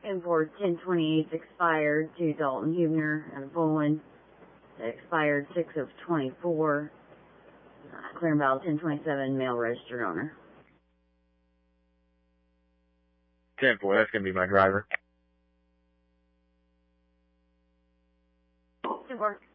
Import 1028 expired to Dalton Huebner and Poland. Expired 6 of 24. Clear and valid 1027, mail registered owner. 10-4, that's going to be my driver. 10-4.